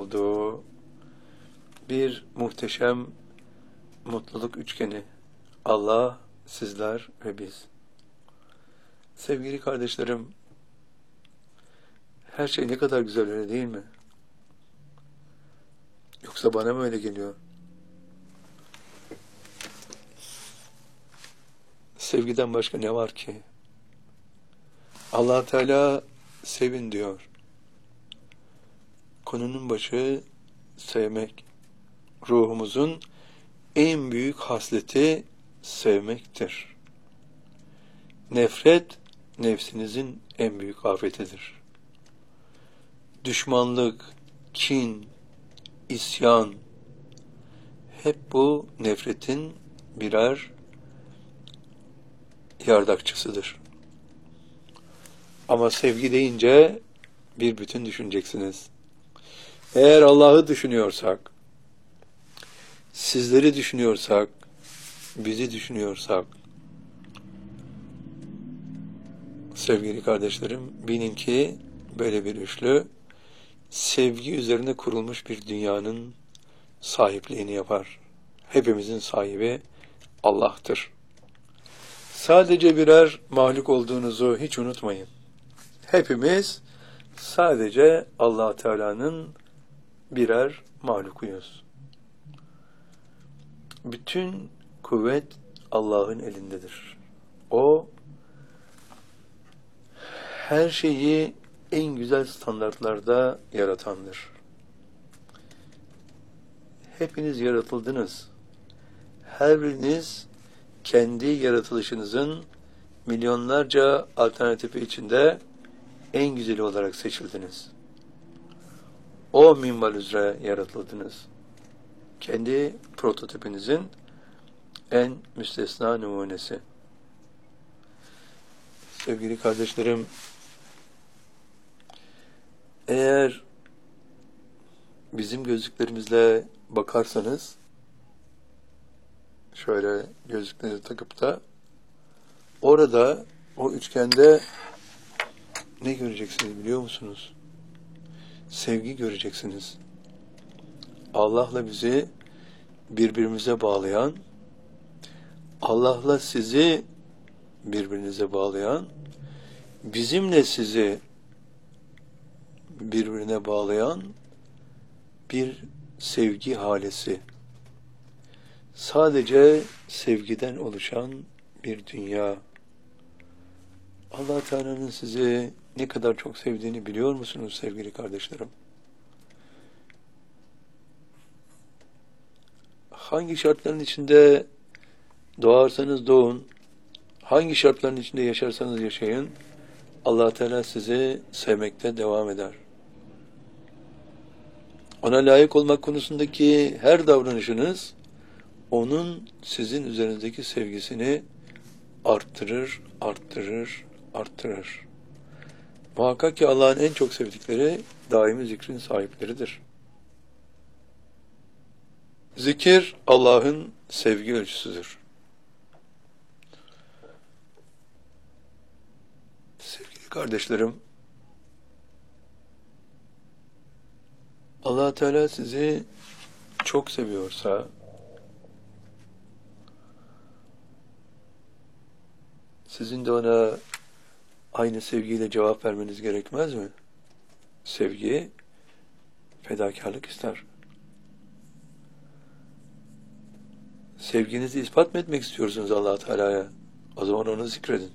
olduğu bir muhteşem mutluluk üçgeni. Allah, sizler ve biz. Sevgili kardeşlerim, her şey ne kadar güzel, öyle değil mi? Yoksa bana mı öyle geliyor? Sevgiden başka ne var ki? Allah Teala sevin diyor. Konunun başı sevmek. Ruhumuzun en büyük hasleti sevmektir. Nefret, nefsinizin en büyük afetidir. Düşmanlık, kin, isyan, hep bu nefretin birer yardakçısıdır. Ama sevgi deyince bir bütün düşüneceksiniz. Eğer Allah'ı düşünüyorsak, sizleri düşünüyorsak, bizi düşünüyorsak, sevgili kardeşlerim, bilin ki böyle bir üçlü, sevgi üzerine kurulmuş bir dünyanın sahipliğini yapar. Hepimizin sahibi Allah'tır. Sadece birer mahluk olduğunuzu hiç unutmayın. Hepimiz sadece Allah Teala'nın birer mahlukuyuz. Bütün kuvvet Allah'ın elindedir. O her şeyi en güzel standartlarda yaratandır. Hepiniz yaratıldınız. Her biriniz kendi yaratılışınızın milyonlarca alternatifi içinde en güzeli olarak seçildiniz. O minval üzere yaratıldınız. Kendi prototipinizin en müstesna numunesi. Sevgili kardeşlerim, eğer bizim gözlüklerimizle bakarsanız, şöyle gözlükleri takıp da orada, o üçgende ne göreceksiniz biliyor musunuz? Sevgi göreceksiniz. Allah'la bizi birbirimize bağlayan, Allah'la sizi birbirinize bağlayan, bizimle sizi birbirine bağlayan bir sevgi halesi. Sadece sevgiden oluşan bir dünya. Allah Teala'nın sizi ne kadar çok sevdiğini biliyor musunuz sevgili kardeşlerim? Hangi şartların içinde doğarsanız doğun, hangi şartların içinde yaşarsanız yaşayın, Allah Teala sizi sevmekte devam eder. Ona layık olmak konusundaki her davranışınız, onun sizin üzerinizdeki sevgisini arttırır, arttırır, arttırır. Muhakkak ki Allah'ın en çok sevdikleri daimi zikrin sahipleridir. Zikir Allah'ın sevgi ölçüsüdür. Sevgili kardeşlerim, Allah Teala sizi çok seviyorsa, sizin de ona aynı sevgiyle cevap vermeniz gerekmez mi? Sevgi, fedakarlık ister. Sevginizi ispat mı etmek istiyorsunuz Allah Teala'ya? O zaman onu zikredin.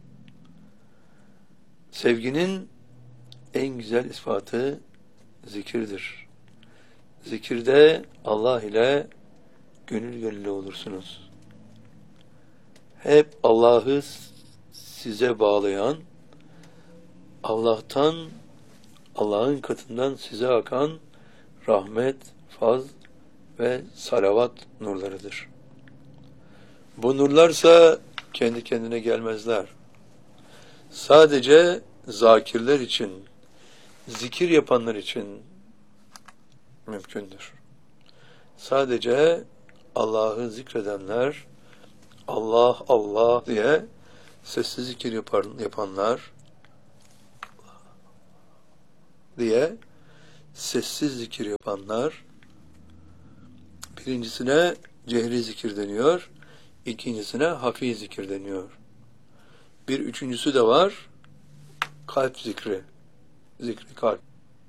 Sevginin en güzel ispatı zikirdir. Zikirde Allah ile gönül gönüle olursunuz. Hep Allah'ı size bağlayan, Allah'tan, Allah'ın katından size akan rahmet, faz ve salavat nurlarıdır. Bu nurlarsa kendi kendine gelmezler. Sadece zakirler için, zikir yapanlar için mümkündür. Sadece Allah'ı zikredenler, Allah Allah diye sessiz zikir yapanlar diye sessiz zikir yapanlar, birincisine cehri zikir deniyor, ikincisine hafi zikir deniyor. Bir üçüncüsü de var, kalp zikri, zikri kalp.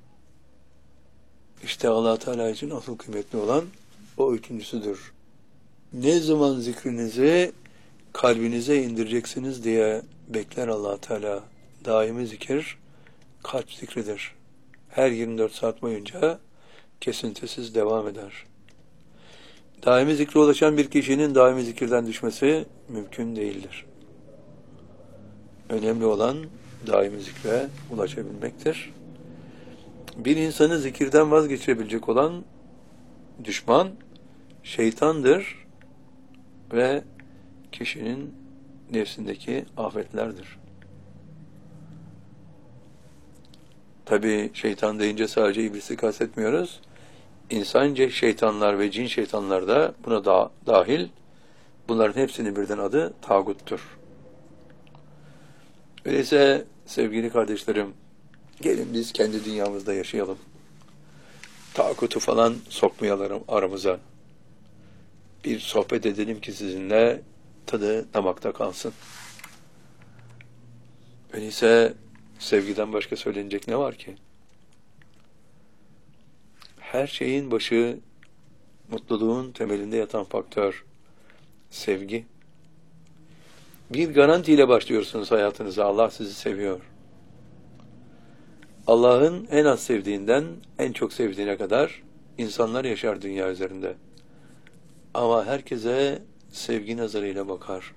İşte Allah Teala için asıl kıymetli olan o üçüncüsüdür. Ne zaman zikrinizi kalbinize indireceksiniz diye bekler Allah Teala. Daimi zikir kalp zikridir. Her 24 saat boyunca kesintisiz devam eder. Daimi zikre ulaşan bir kişinin daimi zikirden düşmesi mümkün değildir. Önemli olan daimi zikre ulaşabilmektir. Bir insanı zikirden vazgeçirebilecek olan düşman şeytandır ve kişinin nefsindeki afetlerdir. Tabi şeytan deyince sadece iblisi kastetmiyoruz. İnsanca şeytanlar ve cin şeytanlar da buna dahil. Bunların hepsinin birden adı tağuttur. Öyleyse sevgili kardeşlerim, gelin biz kendi dünyamızda yaşayalım. Tağutu falan sokmayalım aramıza. Bir sohbet edelim ki sizinle tadı damakta kalsın. Öyleyse sevgiden başka söylenecek ne var ki? Her şeyin başı, mutluluğun temelinde yatan faktör, sevgi. Bir garantiyle başlıyorsunuz hayatınıza. Allah sizi seviyor. Allah'ın en az sevdiğinden en çok sevdiğine kadar insanlar yaşar dünya üzerinde. Ama herkese sevgi nazarıyla bakar.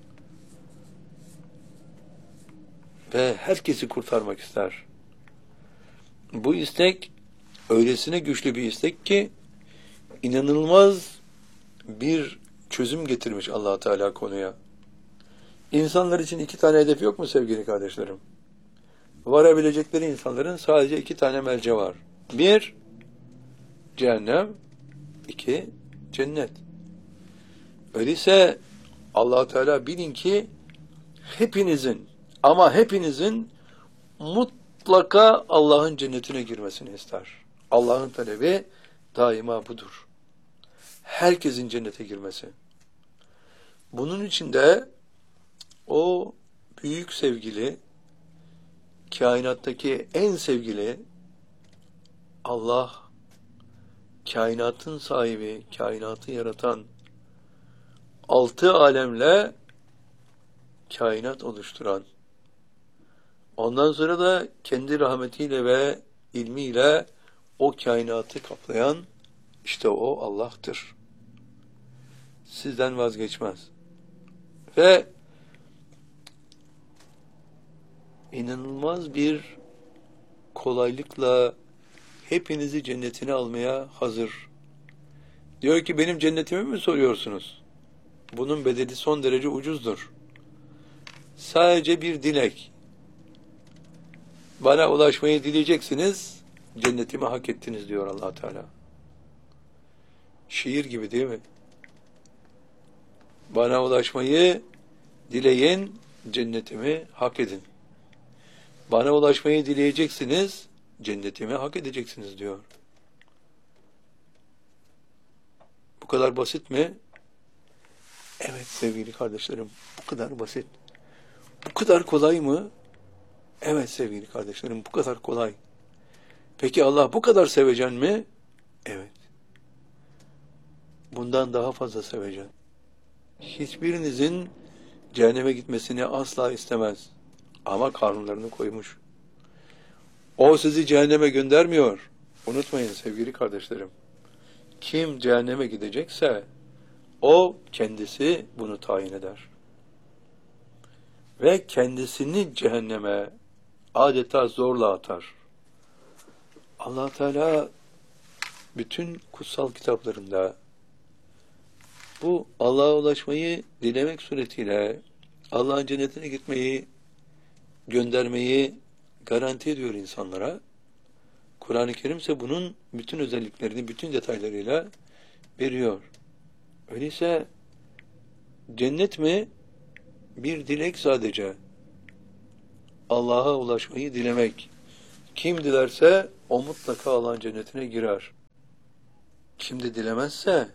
Ve herkesi kurtarmak ister. Bu istek öylesine güçlü bir istek ki inanılmaz bir çözüm getirmiş Allah Teala konuya. İnsanlar için 2 tane hedef yok mu sevgili kardeşlerim? Varabilecekleri insanların sadece 2 tane merci var. 1, cehennem. 2, cennet. Öyleyse Allah Teala bilin ki hepinizin ama hepinizin mutlaka Allah'ın cennetine girmesini ister. Allah'ın talebi daima budur. Herkesin cennete girmesi. Bunun için de o büyük sevgili, kainattaki en sevgili Allah, kainatın sahibi, kainatı yaratan, 6 alemle kainat oluşturan, ondan sonra da kendi rahmetiyle ve ilmiyle o kainatı kaplayan, işte o Allah'tır. Sizden vazgeçmez. Ve inanılmaz bir kolaylıkla hepinizi cennetine almaya hazır. Diyor ki benim cennetimi mi soruyorsunuz? Bunun bedeli son derece ucuzdur. Sadece bir dilek. Bana ulaşmayı dileyeceksiniz, cennetimi hak ettiniz diyor Allah Teala. Şiir gibi değil mi? Bana ulaşmayı dileyin, cennetimi hak edin. Bana ulaşmayı dileyeceksiniz, cennetimi hak edeceksiniz diyor. Bu kadar basit mi? Evet sevgili kardeşlerim, bu kadar basit. Bu kadar kolay mı? Evet sevgili kardeşlerim, bu kadar kolay. Peki Allah bu kadar sevecen mi? Evet. Bundan daha fazla sevecen. Hiçbirinizin cehenneme gitmesini asla istemez. Ama kanunlarını koymuş. O sizi cehenneme göndermiyor. Unutmayın sevgili kardeşlerim. Kim cehenneme gidecekse o kendisi bunu tayin eder. Ve kendisini cehenneme adeta zorla atar. Allah Teala bütün kutsal kitaplarında bu Allah'a ulaşmayı dilemek suretiyle Allah'ın cennetine gitmeyi, göndermeyi garanti ediyor insanlara. Kur'an-ı Kerim ise bunun bütün özelliklerini, bütün detaylarıyla veriyor. Öyleyse cennet mi? Bir dilek sadece. Allah'a ulaşmayı dilemek. Kim dilerse o mutlaka Allah'ın cennetine girer. Kim de dilemezse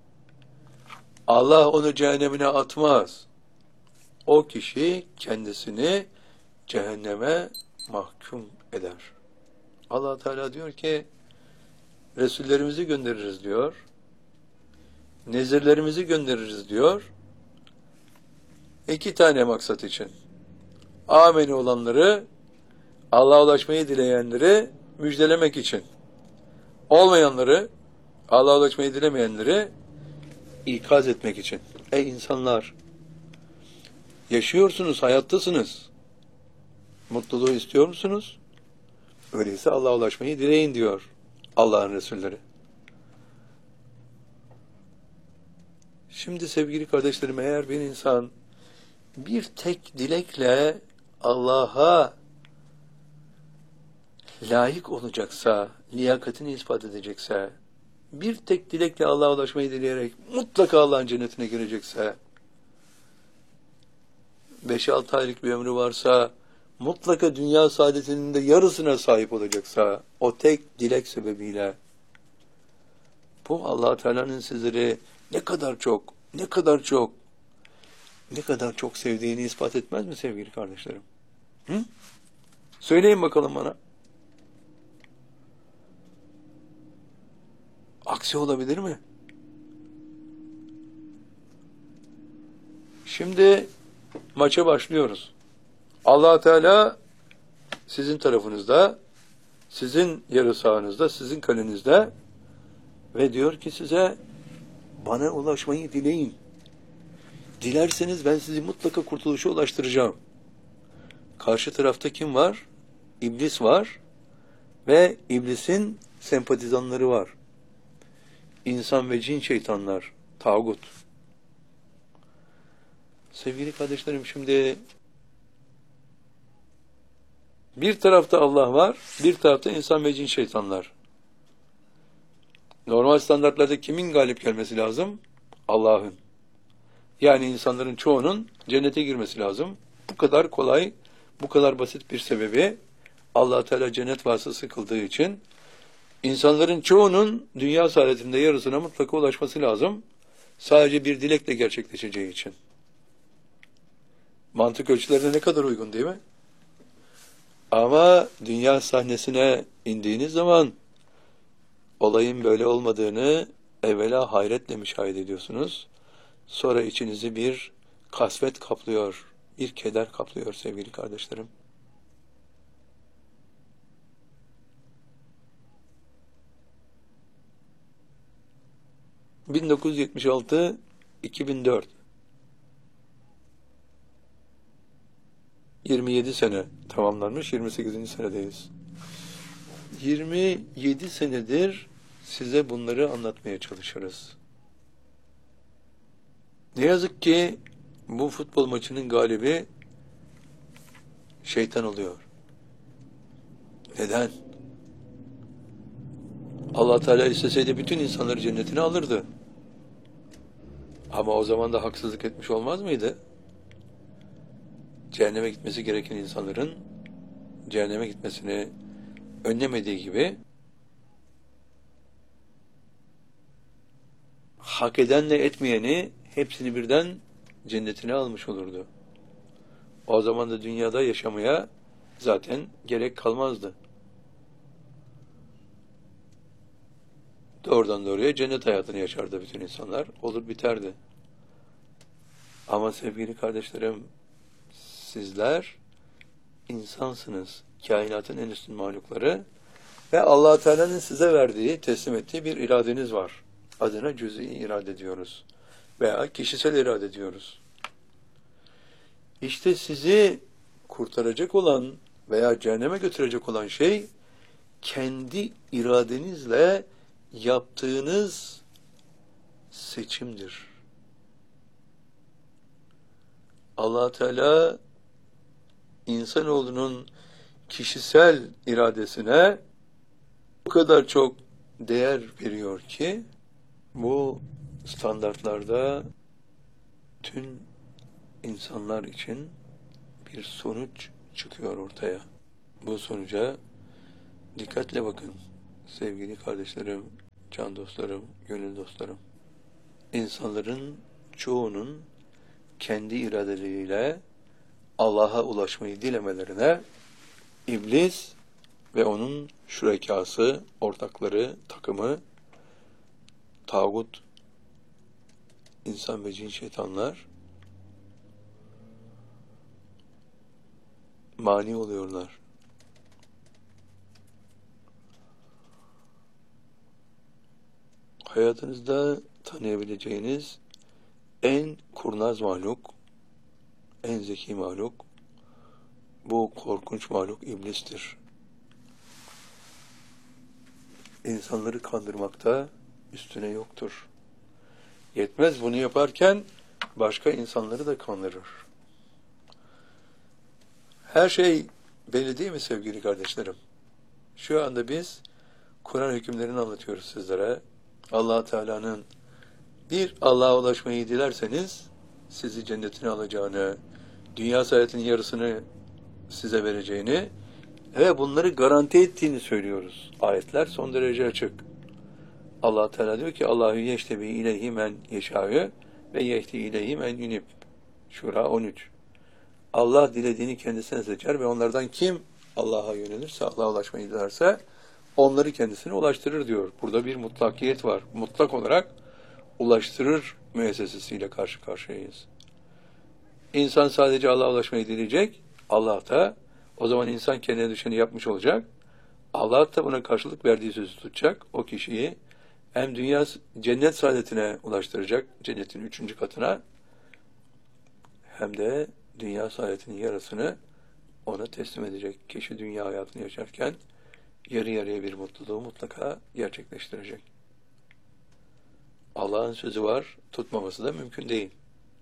Allah onu cehennemine atmaz. O kişi kendisini cehenneme mahkum eder. Allah Teala diyor ki Resullerimizi göndeririz diyor. Nezirlerimizi göndeririz diyor. 2 tane maksat için. Ameni olanları, Allah'a ulaşmayı dileyenleri müjdelemek için. Olmayanları, Allah'a ulaşmayı dilemeyenleri ikaz etmek için. Ey insanlar! Yaşıyorsunuz, hayattasınız. Mutluluğu istiyor musunuz? Öyleyse Allah'a ulaşmayı dileyin diyor Allah'ın Resulleri. Şimdi sevgili kardeşlerim, eğer bir insan bir tek dilekle Allah'a layık olacaksa, liyakatini ispat edecekse, bir tek dilekle Allah'a ulaşmayı dileyerek mutlaka Allah'ın cennetine girecekse, 5-6 aylık bir ömrü varsa, mutlaka dünya saadetinin de yarısına sahip olacaksa, o tek dilek sebebiyle, bu Allah Teala'nın sizleri ne kadar çok sevdiğini ispat etmez mi sevgili kardeşlerim? Hı? Söyleyin bakalım bana. Aksi olabilir mi? Şimdi maça başlıyoruz. Allah Teala sizin tarafınızda, sizin yarı sahanızda, sizin kalenizde ve diyor ki size bana ulaşmayı dileyin. Dilerseniz ben sizi mutlaka kurtuluşa ulaştıracağım. Karşı tarafta kim var? İblis var ve iblisin sempatizanları var. İnsan ve cin şeytanlar, tağut. Sevgili kardeşlerim, şimdi bir tarafta Allah var, bir tarafta insan ve cin şeytanlar. Normal standartlarda kimin galip gelmesi lazım? Allah'ın. Yani insanların çoğunun cennete girmesi lazım. Bu kadar kolay, bu kadar basit bir sebebi Allah Teala cennet vasıtası kıldığı için insanların çoğunun dünya saadetinde yarısına mutlaka ulaşması lazım. Sadece bir dilekle gerçekleşeceği için. Mantık ölçülerine ne kadar uygun değil mi? Ama dünya sahnesine indiğiniz zaman olayın böyle olmadığını evvela hayretle müşahede ediyorsunuz. Sonra içinizi bir kasvet kaplıyor, bir keder kaplıyor sevgili kardeşlerim. ...1976-2004... 27 sene tamamlanmış, 28. senedeyiz. 27 senedir size bunları anlatmaya çalışırız. Ne yazık ki bu futbol maçının galibi şeytan oluyor. Neden? Allah Teala isteseydi bütün insanları cennetine alırdı. Ama o zaman da haksızlık etmiş olmaz mıydı? Cehenneme gitmesi gereken insanların cehenneme gitmesini önlemediği gibi hak edenle etmeyeni hepsini birden cennetine almış olurdu. O zaman da dünyada yaşamaya zaten gerek kalmazdı. Doğrudan doğruya cennet hayatını yaşardı bütün insanlar. Olur biterdi. Ama sevgili kardeşlerim, sizler insansınız. Kainatın en üstün mahlukları ve Allah Teala'nın size verdiği, teslim ettiği bir iradeniz var. Adına cüz'i irade diyoruz. Veya kişisel irade diyoruz. İşte sizi kurtaracak olan veya cehenneme götürecek olan şey kendi iradenizle yaptığınız seçimdir. Allah Teala insanoğlunun kişisel iradesine bu kadar çok değer veriyor ki bu standartlarda tüm insanlar için bir sonuç çıkıyor ortaya. Bu sonuca Dikkatle bakın sevgili kardeşlerim, can dostlarım, gönül dostlarım. İnsanların çoğunun kendi iradeleriyle Allah'a ulaşmayı dilemelerine iblis ve onun şürekası, ortakları, takımı, tağut, insan ve cin şeytanlar mani oluyorlar. Hayatınızda tanıyabileceğiniz en kurnaz mahluk, en zeki mahluk, bu korkunç mahluk iblistir. İnsanları kandırmakta üstüne yoktur. Yetmez, bunu yaparken başka insanları da kandırır. Her şey belli değil mi sevgili kardeşlerim? Şu anda biz Kur'an hükümlerini anlatıyoruz sizlere. Allah Teala'nın bir Allah'a ulaşmayı dilerseniz sizi cennetine alacağını, dünya saadetinin yarısını size vereceğini ve bunları garanti ettiğini söylüyoruz. Ayetler son derece açık. Allah Teala diyor ki Allahu yeştebi ileyhi men yeşâ'ü ve yehdi ileyhi men yunib. Şura 13. Allah dilediğini kendisine seçer ve onlardan kim Allah'a yönelirse, Allah'a ulaşmayı dilerse onları kendisine ulaştırır diyor. Burada bir mutlakiyet var. Mutlak olarak ulaştırır müessesesiyle karşı karşıyayız. İnsan sadece Allah'a ulaşmayı dileyecek. Allah da o zaman insan kendine düşeni yapmış olacak. Allah da buna karşılık verdiği sözü tutacak. O kişiyi hem dünya cennet saadetine ulaştıracak, cennetin 3. katına, hem de dünya saadetinin yarısını ona teslim edecek. Kişi dünya hayatını yaşarken yarı yarıya bir mutluluğu mutlaka gerçekleştirecek. Allah'ın sözü var, tutmaması da mümkün değil.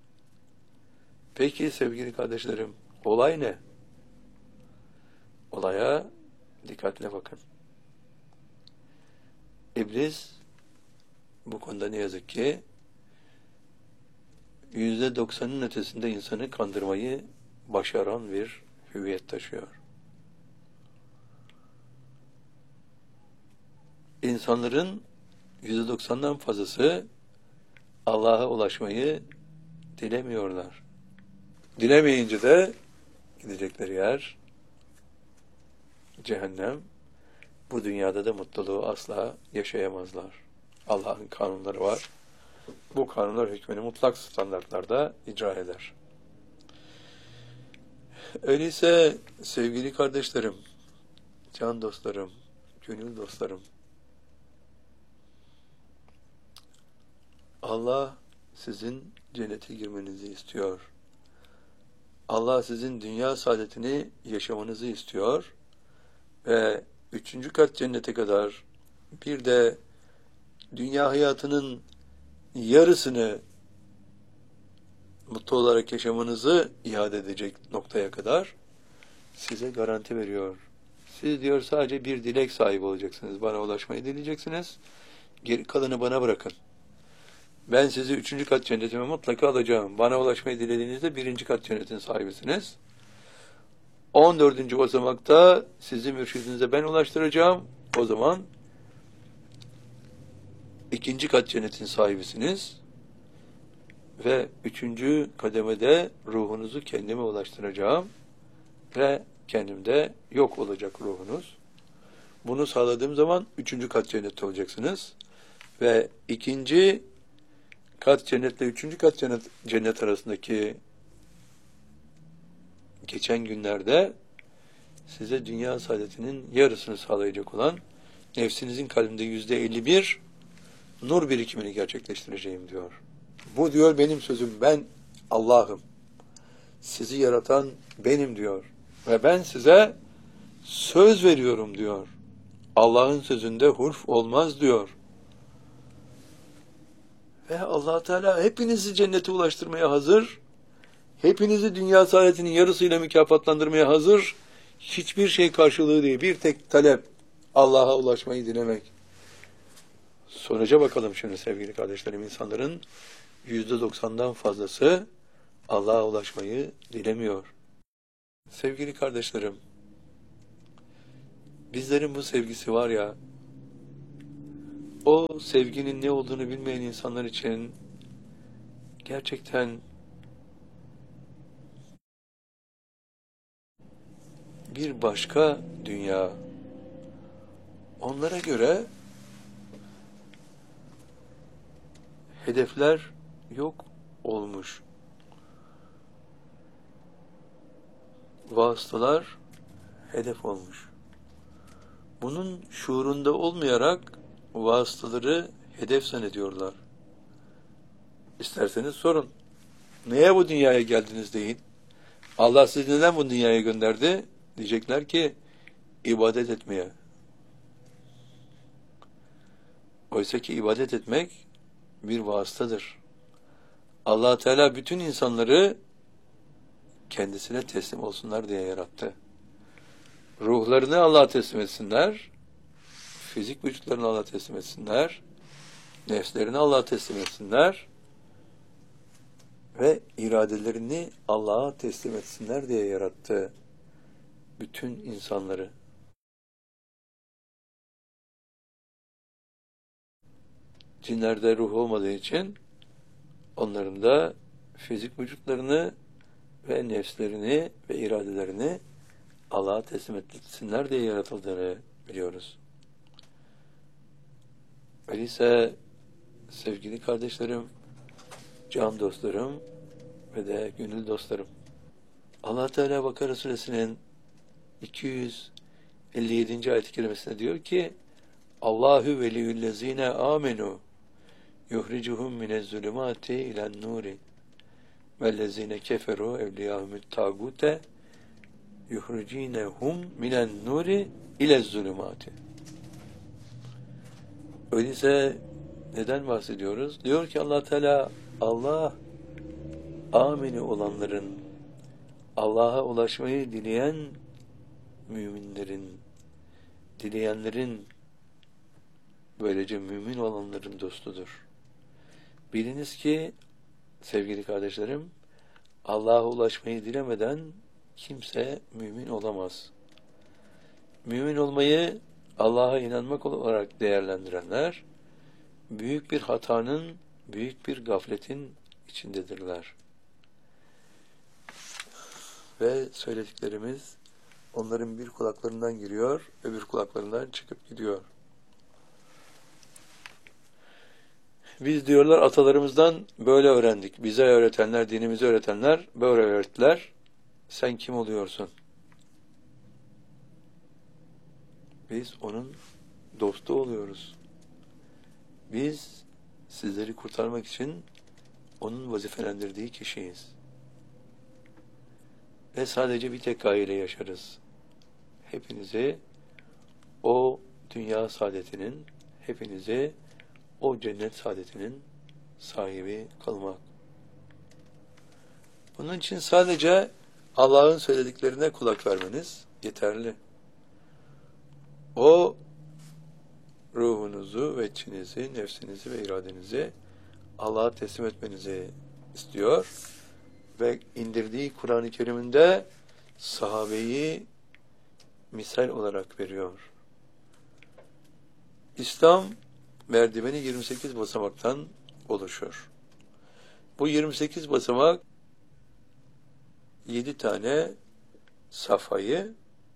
Peki sevgili kardeşlerim, olay ne? Olaya dikkatle bakın. İblis bu konuda ne yazık ki %90'ın ötesinde insanı kandırmayı başaran bir hüviyet taşıyor. İnsanların %90'dan fazlası Allah'a ulaşmayı dilemiyorlar. Dilemeyince de gidecekleri yer cehennem. Bu dünyada da mutluluğu asla yaşayamazlar. Allah'ın kanunları var. Bu kanunlar hükmünü mutlak standartlarda icra eder. Öyleyse sevgili kardeşlerim, can dostlarım, gönül dostlarım, Allah sizin cennete girmenizi istiyor. Allah sizin dünya saadetini yaşamanızı istiyor ve 3. kat cennete kadar bir de dünya hayatının yarısını mutlu olarak yaşamanızı iade edecek noktaya kadar size garanti veriyor. Siz diyor sadece bir dilek sahibi olacaksınız. Bana ulaşmayı dileyeceksiniz. Geri kalanı bana bırakın. Ben sizi 3. kat cennetime mutlaka alacağım. Bana ulaşmayı dilediğinizde 1. kat cennetin sahibisiniz. 14. basamakta sizi mürşidinize ben ulaştıracağım. O zaman 2. kat cennetin sahibisiniz. Ve 3. kademede ruhunuzu kendime ulaştıracağım. Ve kendimde yok olacak ruhunuz. Bunu sağladığım zaman 3. kat cennette olacaksınız. Ve 2. kat cennetle 3. kat cennet arasındaki geçen günlerde size dünya saadetinin yarısını sağlayacak olan nefsinizin kalbinde %51 nur birikimini gerçekleştireceğim diyor. Bu diyor benim sözüm, ben Allah'ım. Sizi yaratan benim diyor. Ve ben size söz veriyorum diyor. Allah'ın sözünde hulf olmaz diyor. Ve Allah Teala hepinizi cennete ulaştırmaya hazır. Hepinizi dünya saadetinin yarısıyla mükafatlandırmaya hazır. Hiçbir şey karşılığı değil. Bir tek talep. Allah'a ulaşmayı dilemek. Sonuca bakalım şimdi sevgili kardeşlerim. İnsanların %90'dan fazlası Allah'a ulaşmayı dilemiyor. Sevgili kardeşlerim, Bizlerin bu sevgisi var ya, o sevginin ne olduğunu bilmeyen insanlar için gerçekten bir başka dünya. Onlara göre hedefler yok olmuş. Vasıtalar hedef olmuş. Bunun şuurunda olmayarak vasıtaları hedef zannediyorlar. İsterseniz sorun. Neye bu dünyaya geldiniz deyin. Allah sizi neden bu dünyaya gönderdi? Diyecekler ki ibadet etmeye. Oysa ki ibadet etmek bir vasıtadır. Allah Teala bütün insanları kendisine teslim olsunlar diye yarattı. Ruhlarını Allah'a teslim etsinler, fizik vücutlarını Allah'a teslim etsinler, nefslerini Allah'a teslim etsinler ve iradelerini Allah'a teslim etsinler diye yarattı bütün insanları. Cinlerde ruh olmadığı için onların da fizik vücutlarını ve nefslerini ve iradelerini Allah'a teslim etsinler diye yaratıldığını biliyoruz. Öyleyse sevgili kardeşlerim, can dostlarım ve de gönül dostlarım, Allah Teala Bakara Suresinin 257. ayet-i kerimesinde diyor ki Allahu veliyyüllezine amenu yuhricuhum minezzulumati ilen nuri vellezine keferu evliyahumut tagute yuhricinehum minen nuri ilezzulumati. Öyleyse neden bahsediyoruz? Diyor ki Allah Teala, Allah amini olanların, Allah'a ulaşmayı dileyen müminlerin, dileyenlerin, böylece mümin olanların dostudur. Biliniz ki sevgili kardeşlerim, Allah'a ulaşmayı dilemeden kimse mümin olamaz. Mümin olmayı Allah'a inanmak olarak değerlendirenler, büyük bir hatanın, büyük bir gafletin içindedirler. Ve söylediklerimiz onların bir kulaklarından giriyor, öbür kulaklarından çıkıp gidiyor. Biz diyorlar atalarımızdan böyle öğrendik. Bize öğretenler, dinimizi öğretenler böyle öğrettiler. Sen kim oluyorsun? Biz onun dostu oluyoruz. Biz sizleri kurtarmak için onun vazifelendirdiği kişiyiz. Ve sadece bir tek gayeyle yaşarız. Hepinizi o dünya saadetinin, hepinizi o cennet saadetinin sahibi kılmak. Bunun için sadece Allah'ın söylediklerine kulak vermeniz yeterli. O ruhunuzu ve içinizi, nefsinizi ve iradenizi Allah'a teslim etmenizi istiyor ve indirdiği Kur'an-ı Kerim'inde sahabeyi misal olarak veriyor. İslam merdiveni 28 basamaktan oluşur. Bu 28 basamak 7 tane safayı,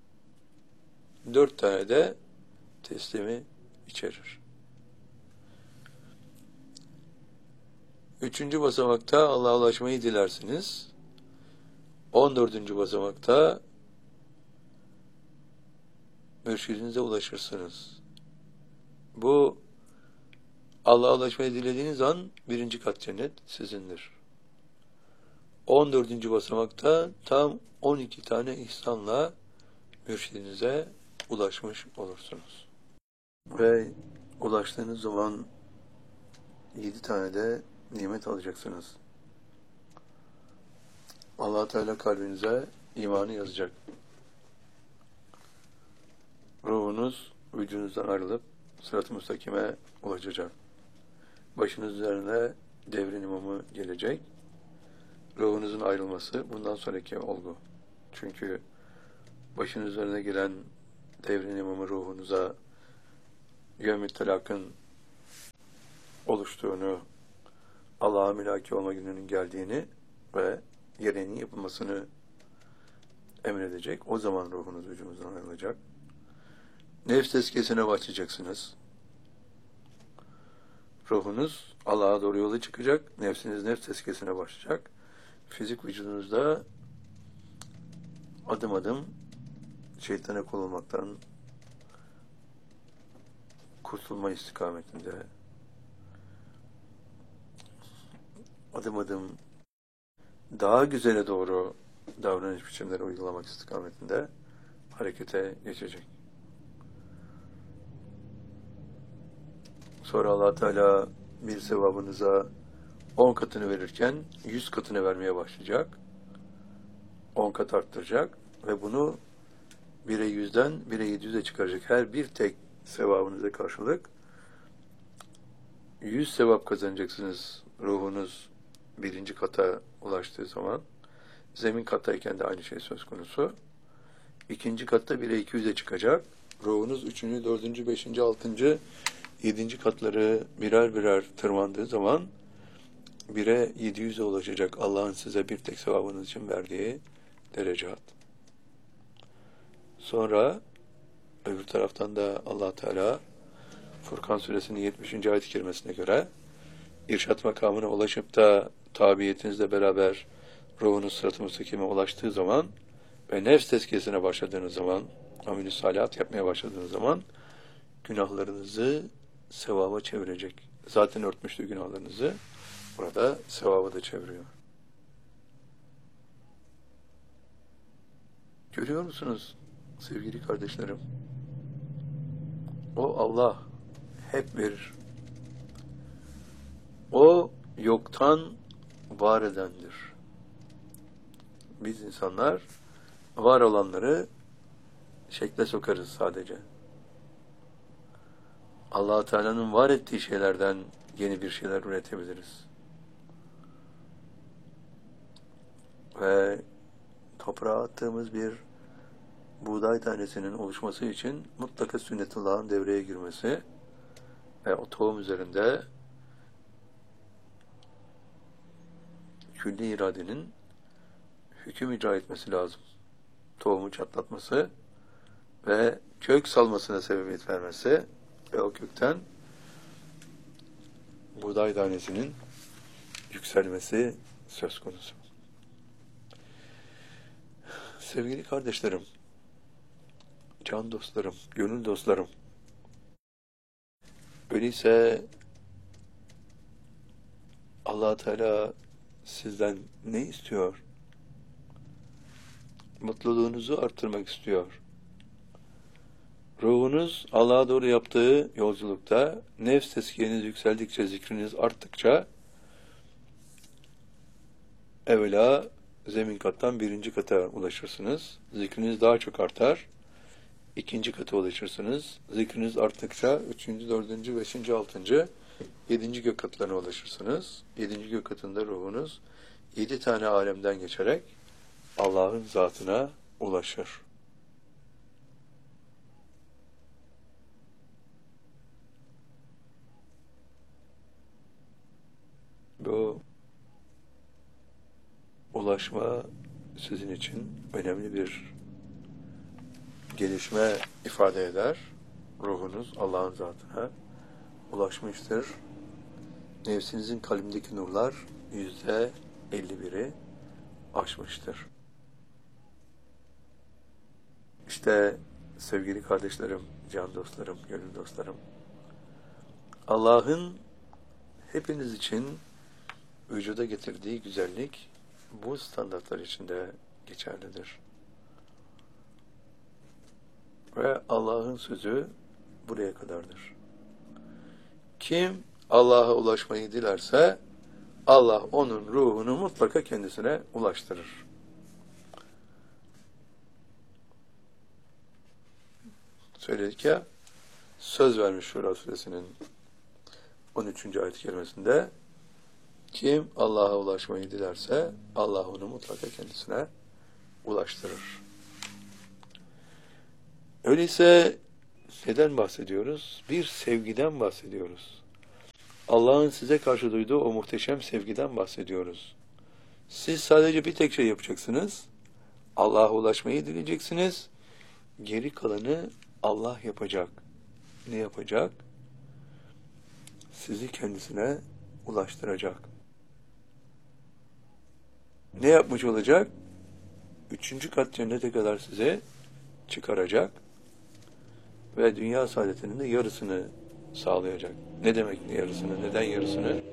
4 tane de teslimi içerir. 3. basamakta Allah'a ulaşmayı dilersiniz. 14. basamakta mürşidinize ulaşırsınız. Bu Allah'a ulaşmayı dilediğiniz an 1. kat cennet sizindir. 14. basamakta tam 12 tane ihsanla mürşidinize ulaşmış olursunuz. Ve ulaştığınız zaman 7 tane de nimet alacaksınız. Allah Teala kalbinize imanı yazacak. Ruhunuz vücudunuzdan ayrılıp sırat-ı müstakime ulaşacak. Başınız üzerine devrin imamı gelecek. Ruhunuzun ayrılması bundan sonraki olgu. Çünkü başınız üzerine gelen devrin imamı ruhunuza yevm-i telakın oluştuğunu, Allah'a mülaki olma gününün geldiğini ve gereğinin yapılmasını emredecek. O zaman ruhunuz vücudunuzdan ayrılacak. Nefs tezkiyesine başlayacaksınız. Ruhunuz Allah'a doğru yola çıkacak. Nefsiniz nefs tezkiyesine başlayacak. Fizik vücudunuzda adım adım şeytana kul olmaktan kurtulma istikametinde, adım adım daha güzele doğru davranış biçimleri uygulamak istikametinde harekete geçecek. Sonra Allah Teala bir sevabınıza 10 katını verirken 100 katını vermeye başlayacak. 10 kat arttıracak ve bunu 1'e 100'den 1'e 700'e çıkaracak. Her bir tek sevabınıza karşılık 100 sevap kazanacaksınız. Ruhunuz birinci kata ulaştığı zaman. Zemin kattayken de aynı şey söz konusu. İkinci katta 1'e 200'e çıkacak. Ruhunuz 3. 4. 5. 6. 7. katları birer birer tırmandığı zaman 1'e 700'e ulaşacak Allah'ın size bir tek sevabınız için verdiği derecat. Sonra öbür taraftan da Allah Teala Furkan Suresinin 70. ayet-i kerimesine göre irşat makamına ulaşıp da tabiiyetinizle beraber ruhunuz sırat-ı müstakime ulaştığı zaman ve nefs tezkiyesine başladığınız zaman, amel-i salihat yapmaya başladığınız zaman günahlarınızı sevaba çevirecek. Zaten örtmüştü günahlarınızı. Burada sevaba da çeviriyor. Görüyor musunuz sevgili kardeşlerim? O Allah hep verir. O yoktan var edendir. Biz insanlar var olanları şekle sokarız sadece. Allah Teala'nın var ettiği şeylerden yeni bir şeyler üretebiliriz. Ve toprağa attığımız bir buğday tanesinin oluşması için mutlaka sünnetullah'ın devreye girmesi ve o tohum üzerinde külli iradenin hüküm icra etmesi lazım. Tohumu çatlatması ve kök salmasına sebebiyet vermesi ve o kökten buğday tanesinin yükselmesi söz konusu. Sevgili kardeşlerim, can dostlarım, gönül dostlarım, öyleyse Allah Teala sizden ne istiyor? Mutluluğunuzu arttırmak istiyor. Ruhunuz Allah'a doğru yaptığı yolculukta nefs tezkiyeniz yükseldikçe, zikriniz arttıkça evvela zemin kattan 1. kata ulaşırsınız. Zikriniz daha çok artar. 2. kata ulaşırsınız. Zikriniz arttıkça 3. 4. 5. 6. 7. gök katlarına ulaşırsınız. 7. gök katında ruhunuz 7 tane alemden geçerek Allah'ın zatına ulaşır. Bu ulaşma sizin için önemli bir gelişme ifade eder. Ruhunuz Allah'ın zatına ulaşmıştır. Nefsinizin kalbindeki nurlar %51'i aşmıştır. İşte sevgili kardeşlerim, can dostlarım, gönül dostlarım, Allah'ın hepiniz için vücuda getirdiği güzellik bu standartlar içinde geçerlidir. Ve Allah'ın sözü buraya kadardır. Kim Allah'a ulaşmayı dilerse Allah onun ruhunu mutlaka kendisine ulaştırır. Söyledik ya, söz vermiş Şura Suresinin 13. ayet-i kerimesinde, kim Allah'a ulaşmayı dilerse Allah onu mutlaka kendisine ulaştırır. Öyleyse neden bahsediyoruz? Bir sevgiden bahsediyoruz. Allah'ın size karşı duyduğu o muhteşem sevgiden bahsediyoruz. Siz sadece bir tek şey yapacaksınız. Allah'a ulaşmayı dileyeceksiniz. Geri kalanı Allah yapacak. Ne yapacak? Sizi kendisine ulaştıracak. Ne yapmış olacak? 3. kat cennete kadar size çıkaracak ve dünya saadetinin de yarısını sağlayacak. Ne demek yarısını? Neden yarısını?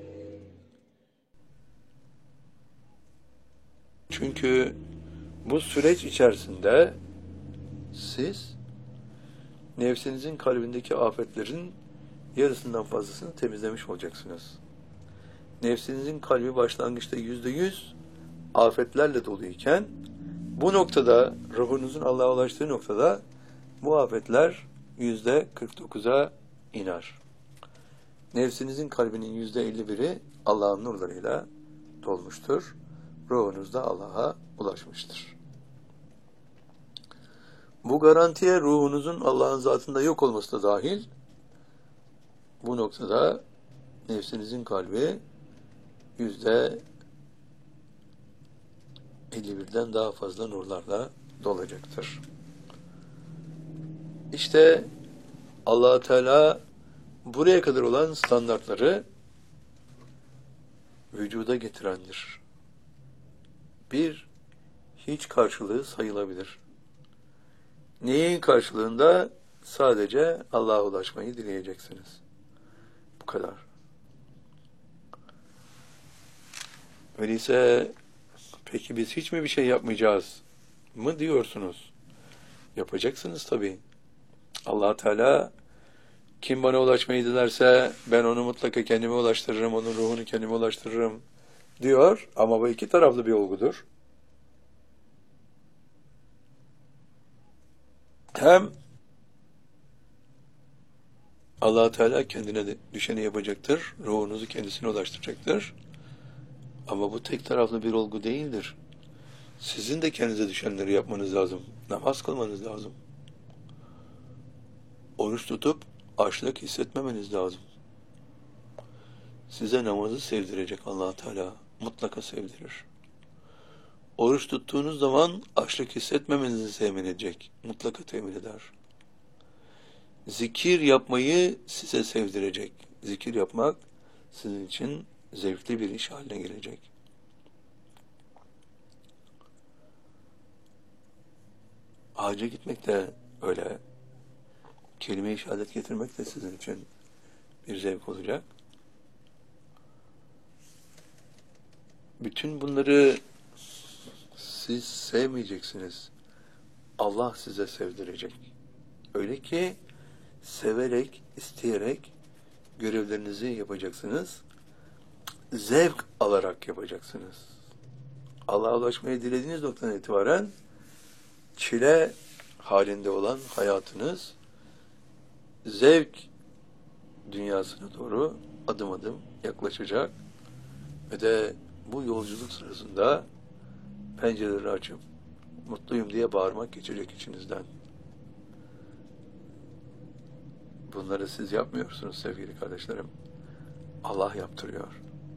Çünkü bu süreç içerisinde siz nefsinizin kalbindeki afetlerin yarısından fazlasını temizlemiş olacaksınız. Nefsinizin kalbi başlangıçta %100 afetlerle doluyken bu noktada, ruhunuzun Allah'a ulaştığı noktada bu afetler %49'a iner. Nefsinizin kalbinin %51'i Allah'ın nurlarıyla dolmuştur. Ruhunuz da Allah'a ulaşmıştır. Bu garantiye ruhunuzun Allah'ın zatında yok olması da dahil, bu noktada nefsinizin kalbi %51'den daha fazla nurlarla dolacaktır. İşte Allah Teala buraya kadar olan standartları vücuda getirendir. Bir hiç karşılığı sayılabilir. Neyin karşılığında? Sadece Allah'a ulaşmayı dileyeceksiniz. Bu kadar. Öyleyse peki biz hiç mi bir şey yapmayacağız mı diyorsunuz? Yapacaksınız tabii. Allah Teala kim bana ulaşmayı dilerse ben onu mutlaka kendime ulaştırırım, onun ruhunu kendime ulaştırırım diyor. Ama bu iki taraflı bir olgudur. Hem Allah Teala kendine de düşeni yapacaktır, ruhunuzu kendisine ulaştıracaktır. Ama bu tek taraflı bir olgu değildir. Sizin de kendinize düşenleri yapmanız lazım. Namaz kılmanız lazım. Oruç tutup açlık hissetmemeniz lazım. Size namazı sevdirecek Allah Teala. Mutlaka sevdirir. Oruç tuttuğunuz zaman açlık hissetmemenizi temin edecek. Mutlaka temin eder. Zikir yapmayı size sevdirecek. Zikir yapmak sizin için zevkli bir iş haline gelecek. Hacca gitmek de öyle. Kelime-i şehadet getirmek de sizin için bir zevk olacak. Bütün bunları siz sevmeyeceksiniz. Allah size sevdirecek. Öyle ki severek, isteyerek görevlerinizi yapacaksınız. Zevk alarak yapacaksınız. Allah'a ulaşmayı dilediğiniz noktadan itibaren çile halinde olan hayatınız zevk dünyasına doğru adım adım yaklaşacak ve de bu yolculuk sırasında pencereleri açıp mutluyum diye bağırmak geçecek içinizden. Bunları siz yapmıyorsunuz sevgili kardeşlerim. Allah yaptırıyor.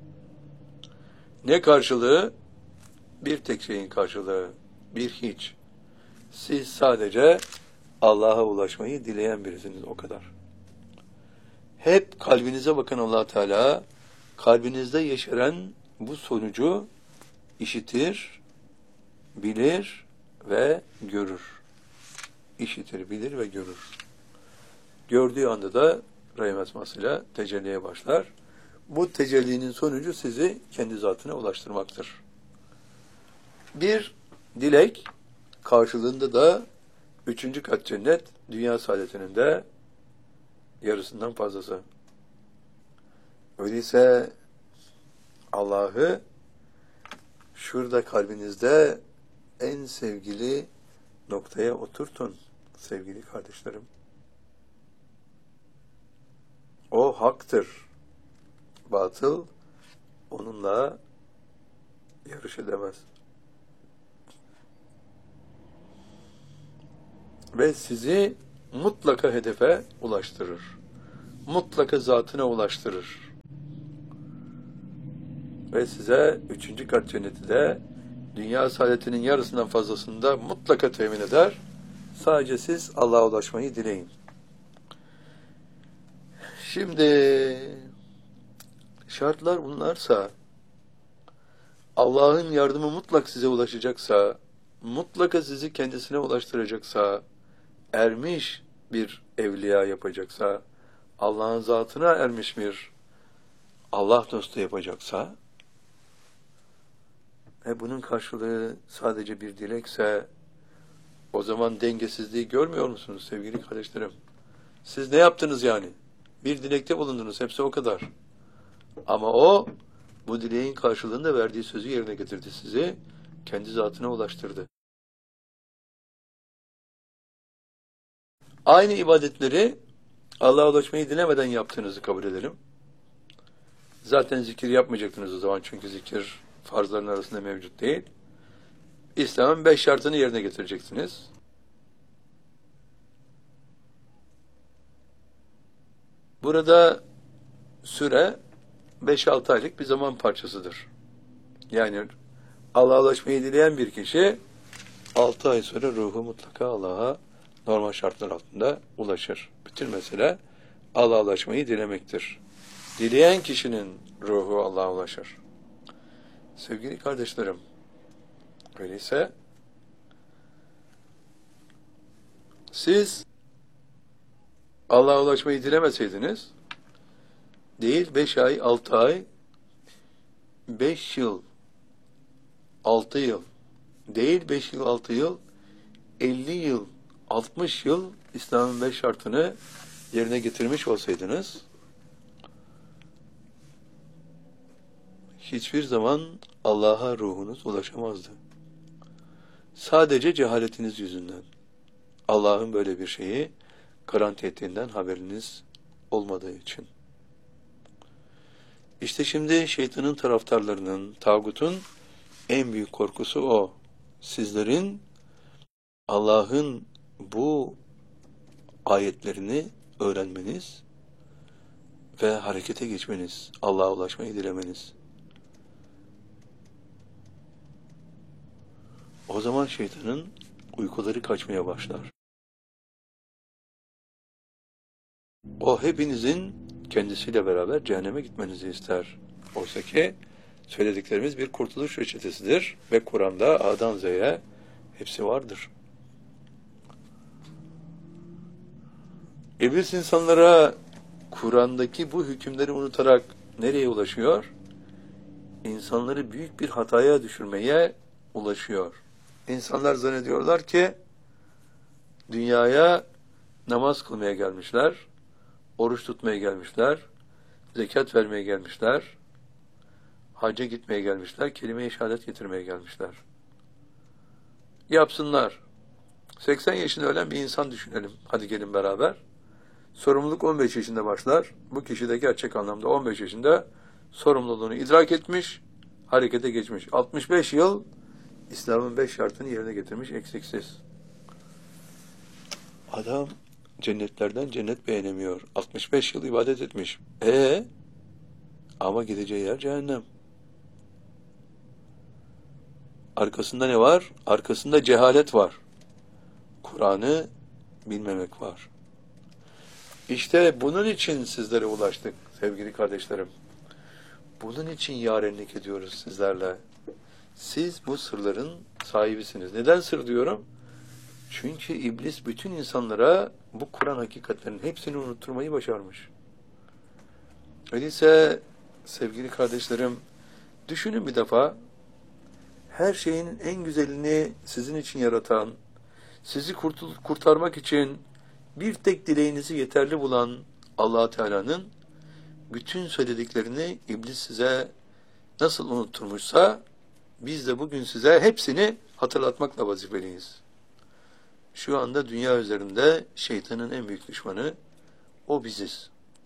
Ne karşılığı? Bir tek şeyin karşılığı. Bir hiç. Siz sadece Allah'a ulaşmayı dileyen birisiniz, o kadar. Hep kalbinize bakın Allah Teala, kalbinizde yeşeren bu sonucu işitir, bilir ve görür. İşitir, bilir ve görür. Gördüğü anda da rahim esmasıyla tecelliye başlar. Bu tecellinin sonucu sizi kendi zatına ulaştırmaktır. Bir dilek karşılığında da 3. kat cennet, dünya saadetinin de yarısından fazlası. Öyleyse Allah'ı şurada kalbinizde en sevgili noktaya oturtun sevgili kardeşlerim. O haktır. Batıl onunla yarış edemez. ve sizi mutlaka hedefe ulaştırır. Mutlaka zatına ulaştırır. Ve size 3. kat cenneti de dünya saadetinin yarısından fazlasını da mutlaka temin eder. Sadece siz Allah'a ulaşmayı dileyin. Şimdi şartlar bunlarsa, Allah'ın yardımı mutlak size ulaşacaksa, mutlaka sizi kendisine ulaştıracaksa, ermiş bir evliya yapacaksa, Allah'ın zatına ermiş bir Allah dostu yapacaksa, bunun karşılığı sadece bir dilekse, o zaman dengesizliği görmüyor musunuz sevgili kardeşlerim? Siz ne yaptınız yani? Bir dilekte bulundunuz, hepsi o kadar. Ama o, bu dileğin karşılığında verdiği sözü yerine getirdi sizi, kendi zatına ulaştırdı. Aynı ibadetleri Allah'a ulaşmayı dilemeden yaptığınızı kabul edelim. Zaten zikir yapmayacaktınız o zaman, çünkü zikir farzların arasında mevcut değil. İslam'ın 5 şartını yerine getireceksiniz. Burada süre 5-6 aylık bir zaman parçasıdır. Yani Allah'a ulaşmayı dileyen bir kişi 6 ay sonra ruhu mutlaka Allah'a normal şartlar altında ulaşır. Bütün mesele Allah'a ulaşmayı dilemektir. Dileyen kişinin ruhu Allah'a ulaşır. Sevgili kardeşlerim, öyleyse siz Allah'a ulaşmayı dilemeseydiniz, değil 5 ay, 6 ay, 5 yıl, 6 yıl, değil 5 yıl, 6 yıl, 50 yıl, 60 yıl İslam'ın 5 şartını yerine getirmiş olsaydınız, hiçbir zaman Allah'a ruhunuz ulaşamazdı. Sadece cehaletiniz yüzünden. Allah'ın böyle bir şeyi garanti ettiğinden haberiniz olmadığı için. İşte şimdi şeytanın taraftarlarının, tağutun en büyük korkusu o. Sizlerin Allah'ın bu ayetlerini öğrenmeniz ve harekete geçmeniz, Allah'a ulaşmayı dilemeniz. O zaman şeytanın uykuları kaçmaya başlar. O hepinizin kendisiyle beraber cehenneme gitmenizi ister. Oysa ki söylediklerimiz bir kurtuluş reçetesidir ve Kur'an'da A'dan Z'ye hepsi vardır. İblis insanlara Kur'an'daki bu hükümleri unutarak nereye ulaşıyor? İnsanları büyük bir hataya düşürmeye ulaşıyor. İnsanlar zannediyorlar ki dünyaya namaz kılmaya gelmişler, oruç tutmaya gelmişler, zekat vermeye gelmişler, hacca gitmeye gelmişler, kelime-i şehadet getirmeye gelmişler. Yapsınlar. 80 yaşında ölen bir insan düşünelim. Hadi gelin beraber. Sorumluluk 15 yaşında başlar. Bu kişi de gerçek anlamda 15 yaşında sorumluluğunu idrak etmiş, harekete geçmiş. 65 yıl İslam'ın 5 şartını yerine getirmiş eksiksiz. Adam cennetlerden cennet beğenemiyor. 65 yıl ibadet etmiş. Ama gideceği yer cehennem. Arkasında ne var? Arkasında cehalet var. Kur'an'ı bilmemek var. İşte bunun için sizlere ulaştık sevgili kardeşlerim. Bunun için yarenlik ediyoruz sizlerle. Siz bu sırların sahibisiniz. Neden sır diyorum? Çünkü iblis bütün insanlara bu Kur'an hakikatlerinin hepsini unutturmayı başarmış. Öyleyse sevgili kardeşlerim, düşünün bir defa, her şeyin en güzelini sizin için yaratan, sizi kurtarmak için bir tek dileğinizi yeterli bulan Allah Teala'nın bütün söylediklerini iblis size nasıl unutturmuşsa, biz de bugün size hepsini hatırlatmakla vazifeliyiz. Şu anda dünya üzerinde şeytanın en büyük düşmanı o biziz.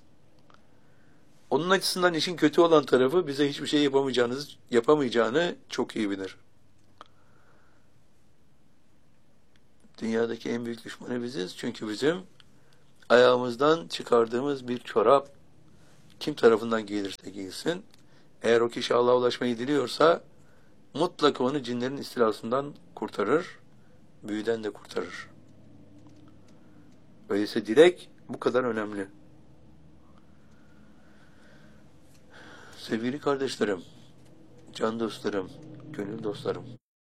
Onun açısından işin kötü olan tarafı bize hiçbir şey yapamayacağını çok iyi bilir. Dünyadaki en büyük düşmanı biziz. Çünkü bizim ayağımızdan çıkardığımız bir çorap kim tarafından giyilirse giyilsin, eğer o kişi Allah'a ulaşmayı diliyorsa mutlaka onu cinlerin istilasından kurtarır, büyüden de kurtarır. Öyleyse dilek bu kadar önemli. Sevgili kardeşlerim, can dostlarım, gönül dostlarım.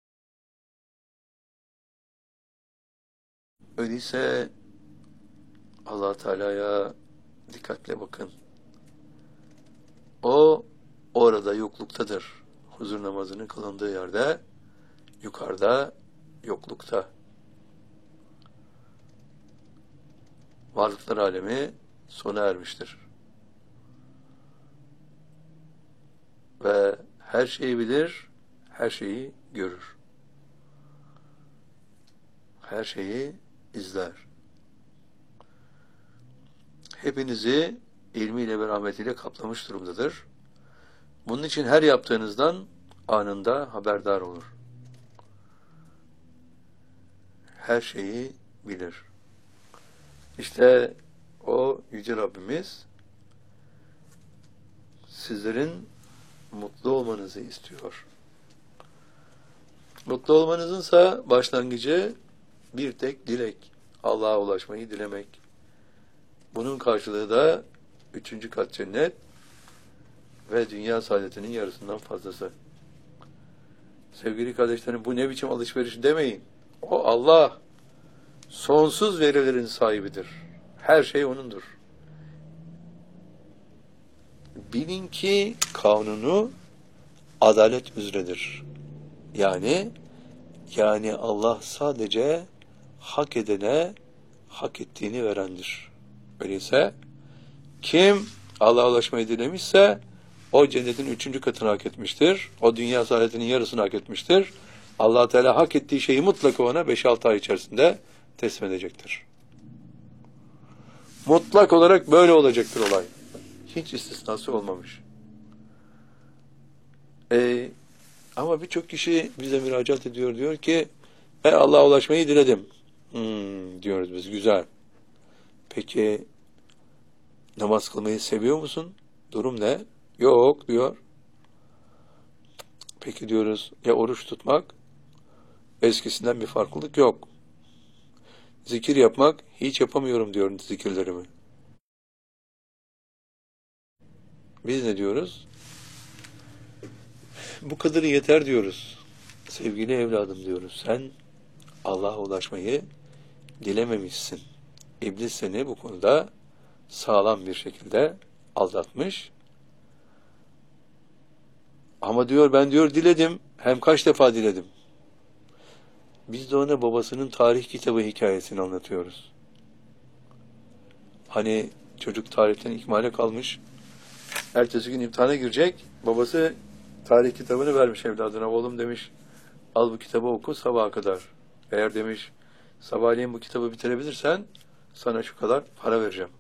Öyleyse Allah Teala'ya dikkatle bakın. O orada yokluktadır. Huzur namazının kılındığı yerde, yukarıda, yoklukta. Varlıklar alemi sona ermiştir. Ve her şeyi bilir, her şeyi görür. Her şeyi izler. Hepinizi ilmiyle ve rahmetiyle kaplamış durumdadır. Bunun için her yaptığınızdan anında haberdar olur. Her şeyi bilir. İşte o Yüce Rabbimiz sizlerin mutlu olmanızı istiyor. Mutlu olmanızınsa başlangıcı bir tek dilek. Allah'a ulaşmayı dilemek. Bunun karşılığı da 3. kat cennet ve dünya saadetinin yarısından fazlası. Sevgili kardeşlerim, bu ne biçim alışveriş demeyin. O Allah sonsuz verilerin sahibidir. Her şey O'nundur. Bilin ki kanunu adalet üzeredir. Yani Allah sadece hak edene hak ettiğini verendir. Öyleyse kim Allah'a ulaşmayı dilemişse o cennetin 3. katını hak etmiştir. O dünya saadetinin yarısını hak etmiştir. Allah Teala hak ettiği şeyi mutlaka ona 5-6 ay içerisinde teslim edecektir. Mutlak olarak böyle olacaktır olay. Hiç istisnası olmamış. Ama birçok kişi bize müracaat ediyor. Diyor ki Allah'a ulaşmayı diledim. Diyoruz biz. Güzel. Peki namaz kılmayı seviyor musun? Durum ne? Yok diyor. Peki diyoruz ya oruç tutmak? Eskisinden bir farklılık yok. Zikir yapmak hiç yapamıyorum diyor zikirlerimi. Biz ne diyoruz? Bu kadarı yeter diyoruz. Sevgili evladım diyoruz. Sen Allah'a ulaşmayı dilememişsin. İblis seni bu konuda sağlam bir şekilde aldatmış. Ama diyor ben diyor diledim. Hem kaç defa diledim. Biz de ona babasının tarih kitabı hikayesini anlatıyoruz. Hani çocuk tarihten ikmale kalmış. Ertesi gün imtihana girecek. Babası tarih kitabını vermiş evladına. Oğlum demiş al bu kitabı oku sabaha kadar. Eğer demiş sabahleyin bu kitabı bitirebilirsen sana şu kadar para vereceğim.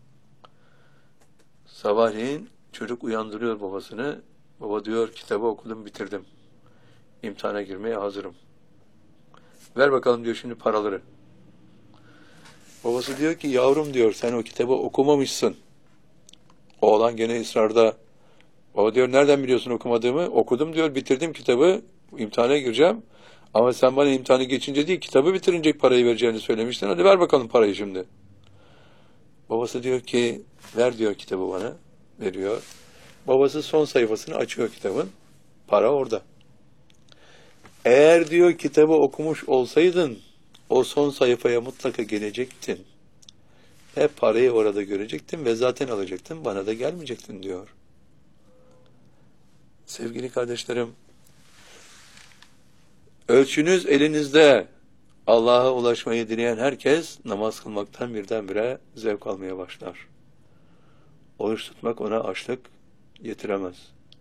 Sabahleyin çocuk uyandırıyor babasını. Baba diyor kitabı okudum bitirdim. İmtihana girmeye hazırım. Ver bakalım diyor şimdi paraları. Babası diyor ki yavrum diyor sen o kitabı okumamışsın. Oğlan gene ısrarda. Baba diyor nereden biliyorsun okumadığımı? Okudum diyor bitirdim kitabı. İmtihana gireceğim. Ama sen bana imtihanı geçince değil kitabı bitirince parayı vereceğini söylemiştin. Hadi ver bakalım parayı şimdi. Babası diyor ki ver diyor kitabı bana. Veriyor. Babası son sayfasını açıyor kitabın. Para orada. Eğer diyor kitabı okumuş olsaydın o son sayfaya mutlaka gelecektin. Hep parayı orada görecektin ve zaten alacaktın. Bana da gelmeyecektin diyor. Sevgili kardeşlerim, ölçünüz elinizde. Allah'a ulaşmayı dileyen herkes namaz kılmaktan birdenbire zevk almaya başlar. Oruç tutmak ona açlık getiremez.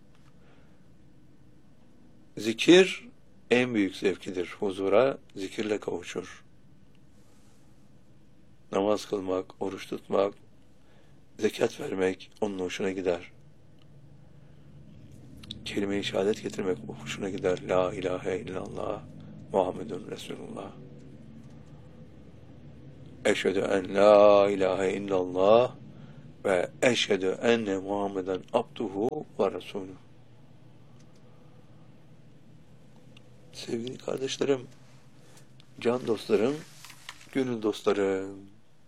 Zikir en büyük zevkidir. Huzura zikirle kavuşur. Namaz kılmak, oruç tutmak, zekat vermek onun hoşuna gider. Kelime-i şehadet getirmek hoşuna gider. La ilahe illallah Muhammedun Resulullah. eşhedü en la ilahe illallah ve eşhedü enne Muhammeden abduhu ve resulü. Sevgili kardeşlerim, can dostlarım, gönül dostlarım,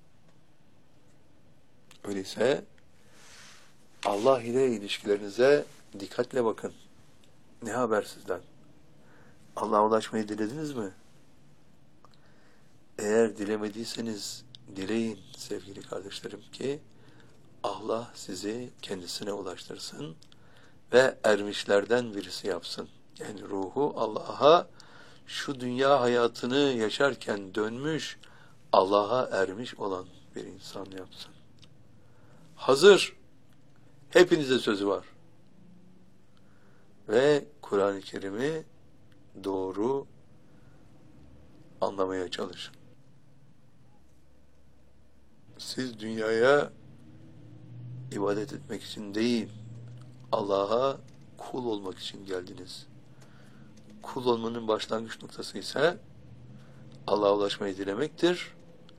öyleyse Allah ile ilişkilerinize dikkatle bakın. Ne haber sizden? Allah'a ulaşmayı dilediniz mi? Eğer dilemediyseniz dileyin sevgili kardeşlerim ki Allah sizi kendisine ulaştırsın ve ermişlerden birisi yapsın. Yani ruhu Allah'a şu dünya hayatını yaşarken dönmüş, Allah'a ermiş olan bir insan yapsın. Hazır. Hepinize sözü var. Ve Kur'an-ı Kerim'i doğru anlamaya çalışın. Siz dünyaya ibadet etmek için değil, Allah'a kul olmak için geldiniz. Kul olmanın başlangıç noktası ise Allah'a ulaşmayı dilemektir.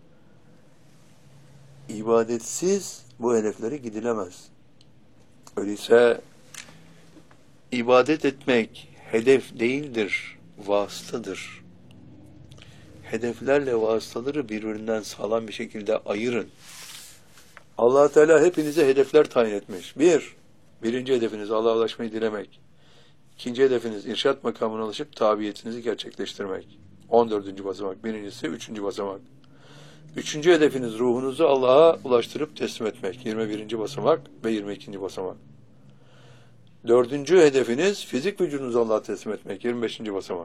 İbadetsiz bu hedeflere gidilemez. Öyleyse ibadet etmek hedef değildir, vasıtadır. Hedeflerle vasıtaları birbirinden sağlam bir şekilde ayırın. Allah Teala hepinize hedefler tayin etmiş. Birinci hedefiniz Allah'a ulaşmayı dilemek. İkinci hedefiniz irşat makamına ulaşıp tabiyetinizi gerçekleştirmek. 14. basamak. Birincisi 3. basamak. Üçüncü hedefiniz ruhunuzu Allah'a ulaştırıp teslim etmek. 21. basamak ve 22. basamak. Dördüncü hedefiniz fizik vücudunuzu Allah'a teslim etmek. 25. basamak.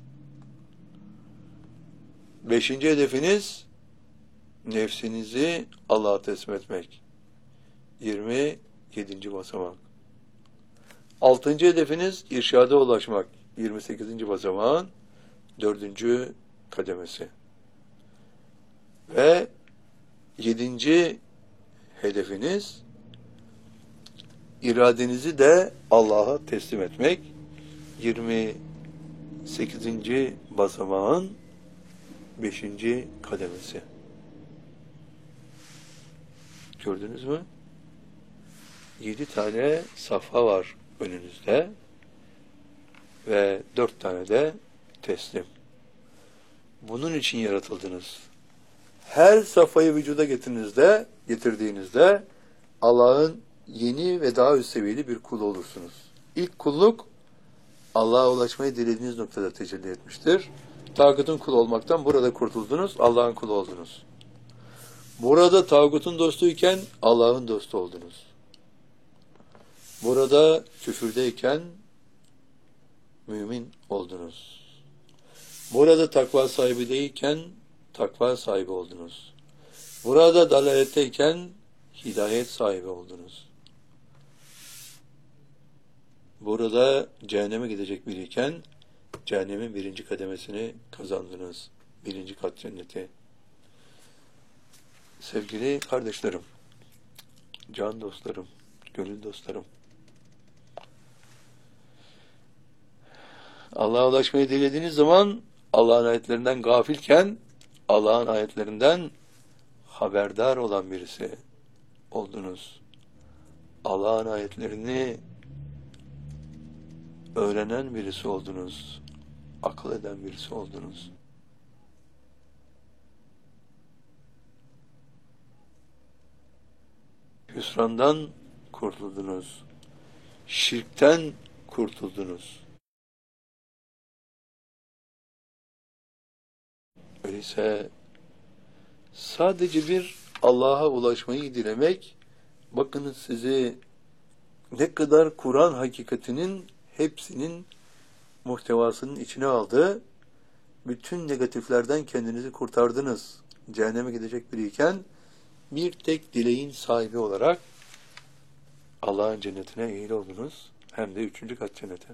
Beşinci hedefiniz nefsinizi Allah'a teslim etmek. 27. basamak. Altıncı hedefiniz irşada ulaşmak. 28. basamağın 4. kademesi. Ve 7. hedefiniz iradenizi de Allah'a teslim etmek. 28. basamağın 5. kademesi. Gördünüz mü? 7 tane safha var önünüzde ve 4 tane de teslim. Bunun için yaratıldınız. Her safhayı vücuda getirdiğinizde Allah'ın yeni ve daha üst seviyeli bir kul olursunuz. İlk kulluk Allah'a ulaşmayı dilediğiniz noktada tecelli etmiştir. Tağutun kulu olmaktan burada kurtuldunuz, Allah'ın kulu oldunuz. Burada tağutun dostuyken Allah'ın dostu oldunuz. Burada küfürdeyken mümin oldunuz. Burada takva sahibi değilken takva sahibi oldunuz. Burada dalaletteyken hidayet sahibi oldunuz. Burada cehenneme gidecek biriyken cehennemin 1. kademesini kazandınız. 1. kat cenneti. Sevgili kardeşlerim, can dostlarım, gönül dostlarım, Allah'a ulaşmayı dilediğiniz zaman Allah'ın ayetlerinden gafilken Allah'ın ayetlerinden haberdar olan birisi oldunuz. Allah'ın ayetlerini öğrenen birisi oldunuz. Akıl eden birisi oldunuz. Hüsrandan kurtuldunuz. Şirkten kurtuldunuz. Öyleyse sadece bir Allah'a ulaşmayı dilemek, bakınız sizi ne kadar Kur'an hakikatinin hepsinin muhtevasının içine aldı. Bütün negatiflerden kendinizi kurtardınız. Cehenneme gidecek biriyken bir tek dileğin sahibi olarak Allah'ın cennetine eğil oldunuz. Hem de 3. kat cennete.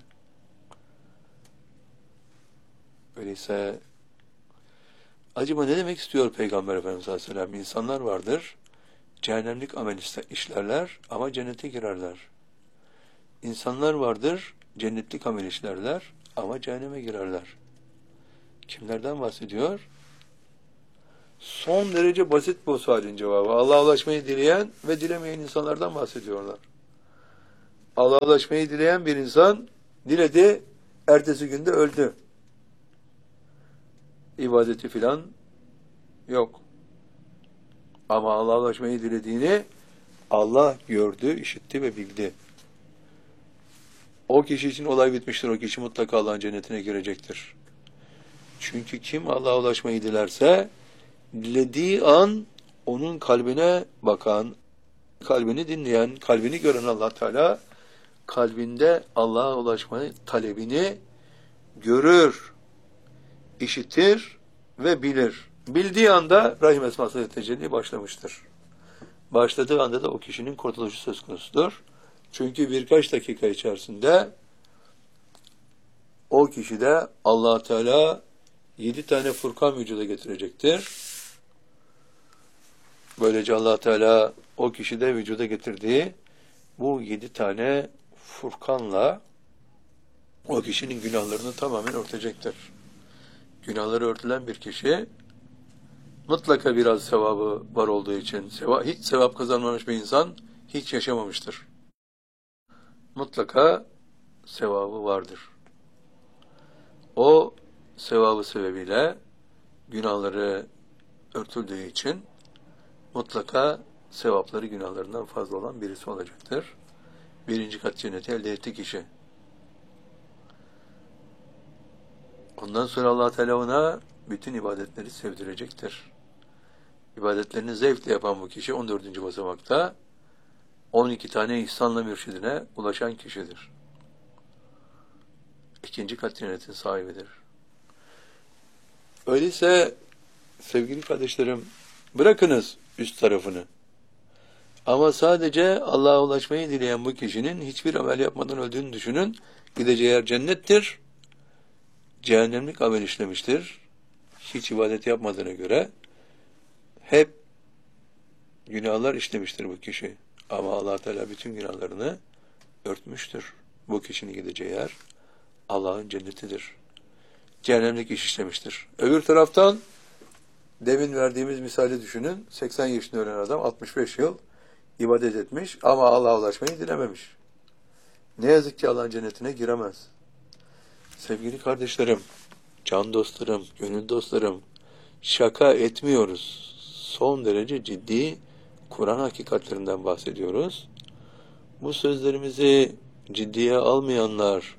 Öyleyse acaba ne demek istiyor Peygamber Efendimiz Aleyhisselam? İnsanlar vardır, cehennemlik amel işlerler ama cennete girerler. İnsanlar vardır, cennetlik amel işlerler ama cehenneme girerler. Kimlerden bahsediyor? Son derece basit bu sualin cevabı. Allah'a ulaşmayı dileyen ve dilemeyen insanlardan bahsediyorlar. Allah'a ulaşmayı dileyen bir insan diledi, ertesi günde öldü. İbadeti filan yok. Ama Allah'a ulaşmayı dilediğini Allah gördü, işitti ve bildi. O kişi için olay bitmiştir. O kişi mutlaka Allah'ın cennetine girecektir. Çünkü kim Allah'a ulaşmayı dilerse, dilediği an onun kalbine bakan, kalbini dinleyen, kalbini gören Allah Teala, kalbinde Allah'a ulaşma talebini görür, işitir ve bilir. Bildiği anda Rahim esması tecelli başlamıştır. Başladığı anda da o kişinin kurtuluşu söz konusudur. Çünkü birkaç dakika içerisinde o kişide Allah Teala 7 tane Furkan vücuda getirecektir. Böylece Allah Teala o kişide vücuda getirdiği bu 7 tane Furkanla o kişinin günahlarını tamamen örtecektir. Günahları örtülen bir kişi mutlaka biraz sevabı var olduğu için, hiç sevap kazanmamış bir insan hiç yaşamamıştır. Mutlaka sevabı vardır. O sevabı sebebiyle günahları örtüldüğü için mutlaka sevapları günahlarından fazla olan birisi olacaktır. 1. kat cenneti elde etti kişi. Ondan sonra Allah Teala ona bütün ibadetleri sevdirecektir. İbadetlerini zevkle yapan bu kişi 14. basamakta 12 tane ihsanla mürşidine ulaşan kişidir. 2. kat cennetin sahibidir. Öyleyse sevgili kardeşlerim, bırakınız üst tarafını. Ama sadece Allah'a ulaşmayı dileyen bu kişinin hiçbir amel yapmadan öldüğünü düşünün. Gideceği yer cennettir. Cehennemlik amel işlemiştir. Hiç ibadet yapmadığına göre hep günahlar işlemiştir bu kişi. Ama Allah Teala bütün günahlarını örtmüştür. Bu kişinin gideceği yer Allah'ın cennetidir. Cehennemlik iş işlemiştir. Öbür taraftan demin verdiğimiz misali düşünün. 80 yaşında ölen adam 65 yıl ibadet etmiş ama Allah'a ulaşmayı dilememiş. Ne yazık ki Allah'ın cennetine giremez. Sevgili kardeşlerim, can dostlarım, gönül dostlarım, şaka etmiyoruz. Son derece ciddi Kur'an hakikatlerinden bahsediyoruz. Bu sözlerimizi ciddiye almayanlar,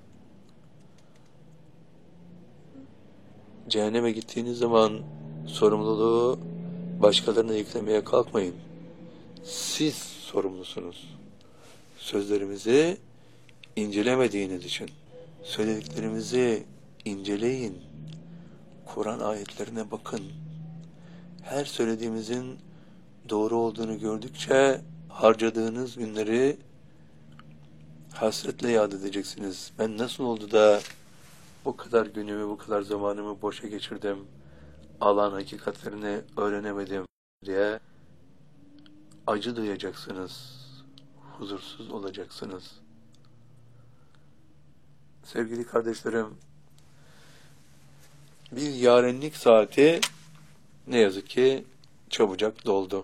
cehenneme gittiğiniz zaman sorumluluğu başkalarına yüklemeye kalkmayın. Siz sorumlusunuz. Sözlerimizi incelemediğiniz için. Söylediklerimizi inceleyin. Kur'an ayetlerine bakın. Her söylediğimizin doğru olduğunu gördükçe harcadığınız günleri hasretle yad edeceksiniz. Ben nasıl oldu da bu kadar günümü, bu kadar zamanımı boşa geçirdim, Allah'ın hakikatlerini öğrenemedim diye acı duyacaksınız, huzursuz olacaksınız. Sevgili kardeşlerim, bir yarenlik saati ne yazık ki çabucak doldu.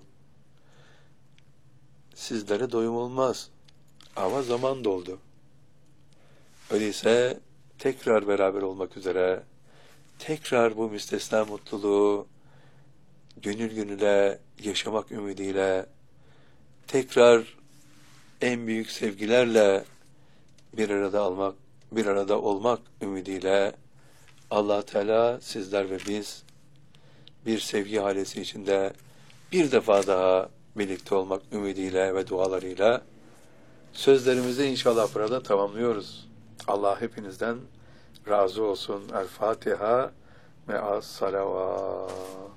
Sizlere doyum olmaz ama zaman doldu. Öyleyse tekrar beraber olmak üzere, tekrar bu müstesna mutluluğu gönül gönüle yaşamak ümidiyle, tekrar en büyük sevgilerle bir arada olmak ümidiyle Allah Teala sizler ve biz bir sevgi halesi içinde bir defa daha birlikte olmak ümidiyle ve dualarıyla sözlerimizi inşallah burada tamamlıyoruz. Allah hepinizden razı olsun. El Fatiha me'as salavat.